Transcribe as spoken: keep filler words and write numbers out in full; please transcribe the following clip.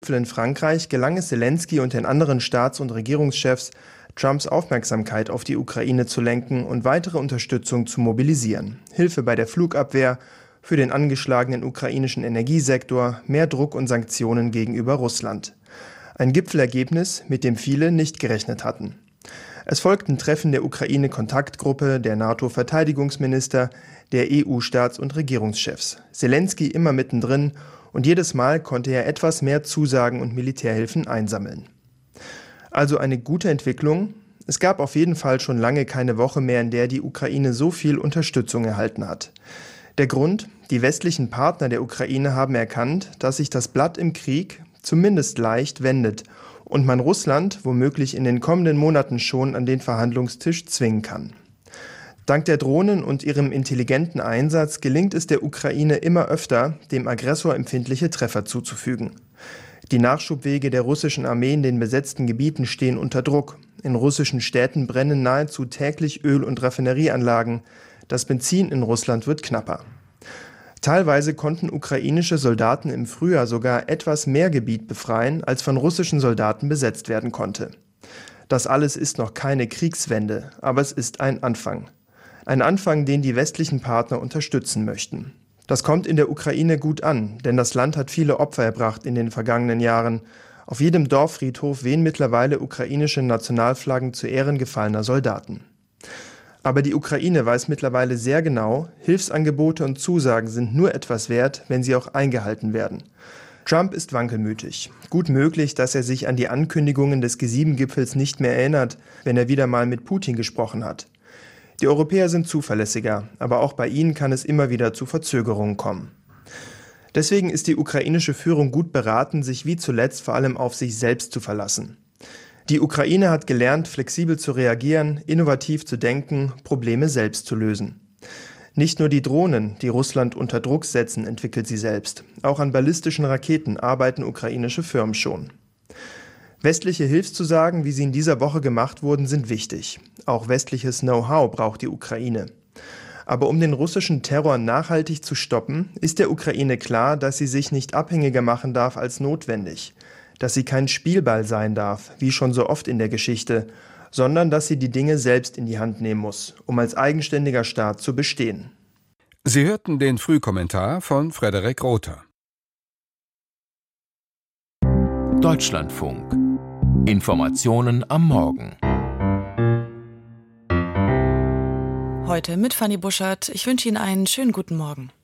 In Frankreich gelang es Selenskyj und den anderen Staats- und Regierungschefs, Trumps Aufmerksamkeit auf die Ukraine zu lenken und weitere Unterstützung zu mobilisieren. Hilfe bei der Flugabwehr, für den angeschlagenen ukrainischen Energiesektor, mehr Druck und Sanktionen gegenüber Russland. Ein Gipfelergebnis, mit dem viele nicht gerechnet hatten. Es folgten Treffen der Ukraine-Kontaktgruppe, der NATO-Verteidigungsminister, der E U-Staats- und Regierungschefs. Selenskyj immer mittendrin und jedes Mal konnte er etwas mehr Zusagen und Militärhilfen einsammeln. Also eine gute Entwicklung. Es gab auf jeden Fall schon lange keine Woche mehr, in der die Ukraine so viel Unterstützung erhalten hat. Der Grund? Die westlichen Partner der Ukraine haben erkannt, dass sich das Blatt im Krieg zumindest leicht wendet und man Russland womöglich in den kommenden Monaten schon an den Verhandlungstisch zwingen kann. Dank der Drohnen und ihrem intelligenten Einsatz gelingt es der Ukraine immer öfter, dem Aggressor empfindliche Treffer zuzufügen. Die Nachschubwege der russischen Armee in den besetzten Gebieten stehen unter Druck. In russischen Städten brennen nahezu täglich Öl- und Raffinerieanlagen. Das Benzin in Russland wird knapper. Teilweise konnten ukrainische Soldaten im Frühjahr sogar etwas mehr Gebiet befreien, als von russischen Soldaten besetzt werden konnte. Das alles ist noch keine Kriegswende, aber es ist ein Anfang. Ein Anfang, den die westlichen Partner unterstützen möchten. Das kommt in der Ukraine gut an, denn das Land hat viele Opfer erbracht in den vergangenen Jahren. Auf jedem Dorffriedhof wehen mittlerweile ukrainische Nationalflaggen zu Ehren gefallener Soldaten. Aber die Ukraine weiß mittlerweile sehr genau, Hilfsangebote und Zusagen sind nur etwas wert, wenn sie auch eingehalten werden. Trump ist wankelmütig. Gut möglich, dass er sich an die Ankündigungen des G sieben Gipfels nicht mehr erinnert, wenn er wieder mal mit Putin gesprochen hat. Die Europäer sind zuverlässiger, aber auch bei ihnen kann es immer wieder zu Verzögerungen kommen. Deswegen ist die ukrainische Führung gut beraten, sich wie zuletzt vor allem auf sich selbst zu verlassen. Die Ukraine hat gelernt, flexibel zu reagieren, innovativ zu denken, Probleme selbst zu lösen. Nicht nur die Drohnen, die Russland unter Druck setzen, entwickelt sie selbst. Auch an ballistischen Raketen arbeiten ukrainische Firmen schon. Westliche Hilfszusagen, wie sie in dieser Woche gemacht wurden, sind wichtig. Auch westliches Know-how braucht die Ukraine. Aber um den russischen Terror nachhaltig zu stoppen, ist der Ukraine klar, dass sie sich nicht abhängiger machen darf als notwendig. Dass sie kein Spielball sein darf, wie schon so oft in der Geschichte, sondern dass sie die Dinge selbst in die Hand nehmen muss, um als eigenständiger Staat zu bestehen. Sie hörten den Frühkommentar von Frederik Rother. Deutschlandfunk. Informationen am Morgen. Heute mit Fanny Buschert. Ich wünsche Ihnen einen schönen guten Morgen.